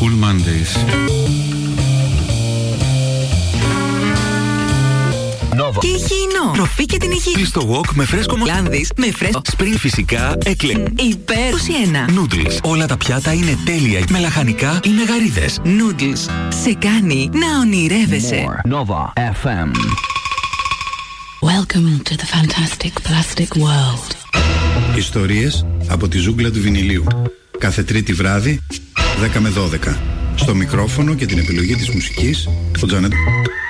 Cool Mondays. Και υγιεινό. Τροφή και την υγεία. Κλειστό wok με φρέσκο Λάνδης με φρέσκο. Spring φυσικά έκλε. Υπέρ 21. Noodles. Όλα τα πιάτα είναι τέλεια με λαχανικά ή με γαρίδες. Noodles. Σε κάνει να ονειρεύεσαι. Nova FM. Welcome to the fantastic plastic world. Ιστορίες από τη ζούγκλα του βινιλίου. Κάθε Τρίτη βράδυ, 10 με 12. Στο μικρόφωνο και την επιλογή της μουσικής, ο Τζάνετ.